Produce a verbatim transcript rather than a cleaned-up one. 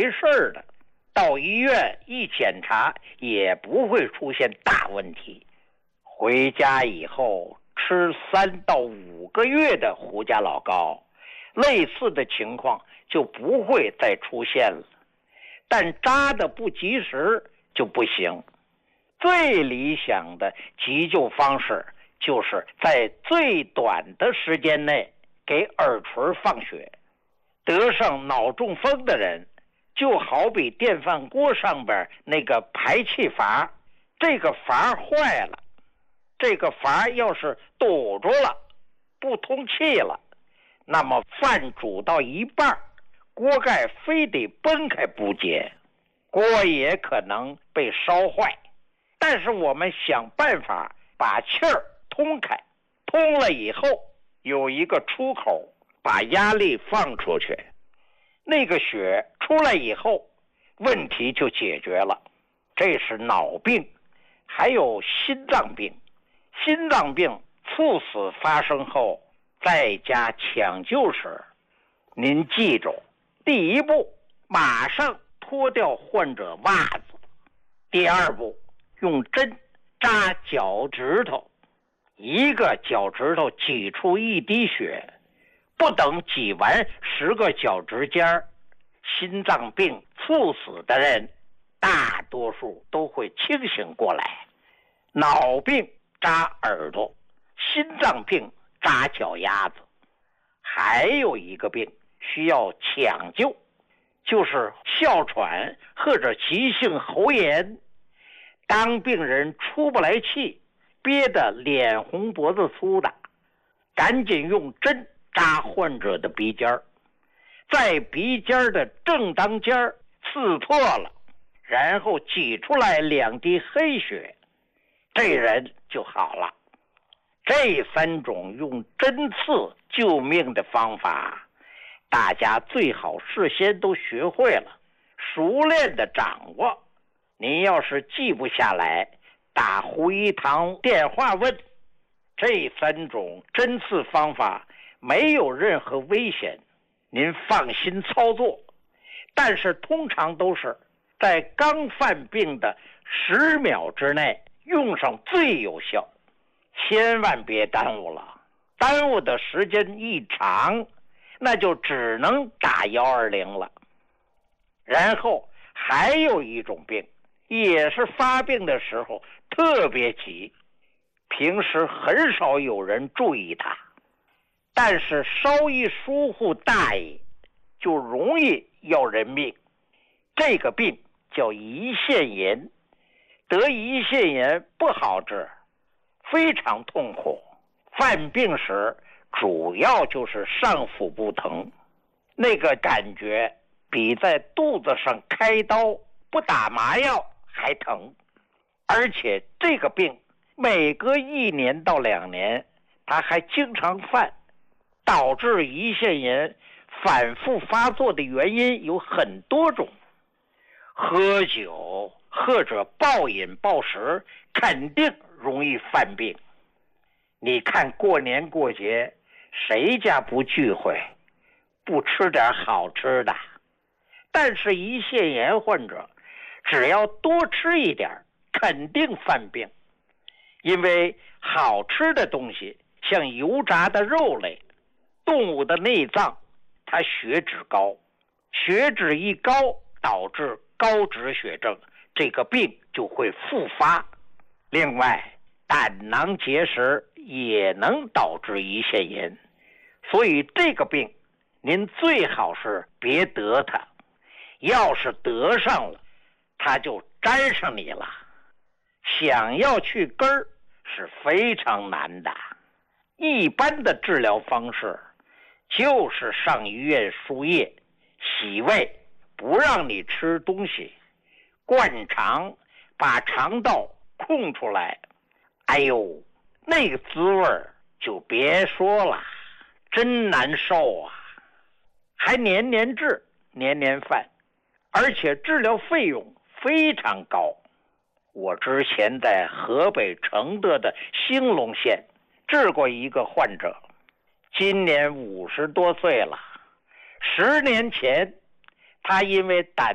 事的，到医院一检查也不会出现大问题。回家以后吃三到五个月的胡家老膏，类似的情况就不会再出现了。但扎的不及时就不行。最理想的急救方式就是在最短的时间内给耳垂放血。得上脑中风的人就好比电饭锅上边那个排气阀，这个阀坏了，这个阀要是堵住了，不通气了，那么饭煮到一半，锅盖非得崩开不结，锅也可能被烧坏。但是我们想办法把气儿通开，通了以后有一个出口，把压力放出去，那个血出来以后，问题就解决了。这是脑病。还有心脏病。心脏病猝死发生后在家抢救时，您记住，第一步马上脱掉患者袜子，第二步用针扎脚趾头，一个脚趾头挤出一滴血，不等挤完十个脚趾尖，心脏病猝死的人大多数都会清醒过来。脑病扎耳朵，心脏病扎脚丫子。还有一个病需要抢救，就是哮喘或者急性喉炎。当病人出不来气，憋得脸红脖子粗的，赶紧用针扎患者的鼻尖儿，在鼻尖的正当尖儿刺破了，然后挤出来两滴黑血，这人就好了。这三种用针刺救命的方法，大家最好事先都学会了，熟练的掌握。您要是记不下来，打胡一堂电话问。这三种针刺方法没有任何危险，您放心操作。但是通常都是在刚犯病的十秒之内用上最有效，千万别耽误了。耽误的时间一长，那就只能打一二零了。然后还有一种病，也是发病的时候特别急，平时很少有人注意它，但是稍一疏忽大意就容易要人命。这个病叫胰腺炎，得胰腺炎不好治，非常痛苦。犯病时主要就是上腹部疼，那个感觉比在肚子上开刀不打麻药还疼。而且这个病每隔一年到两年它还经常犯，导致胰腺炎反复发作的原因有很多种。喝酒或者暴饮暴食肯定容易犯病。你看过年过节谁家不聚会，不吃点好吃的？但是胰腺炎患者只要多吃一点肯定犯病。因为好吃的东西像油炸的肉类、动物的内脏，它血脂高，血脂一高导致高脂血症，这个病就会复发。另外胆囊结石也能导致胰腺炎，所以这个病您最好是别得它，要是得上了它就沾上你了。想要去根儿是非常难的。一般的治疗方式就是上医院输液、洗胃，不让你吃东西，灌肠，把肠道空出来。哎呦，那个滋味就别说了，真难受啊！还年年治，年年犯，而且治疗费用非常高。我之前在河北承德的兴隆县治过一个患者，今年五十多岁了。十年前他因为胆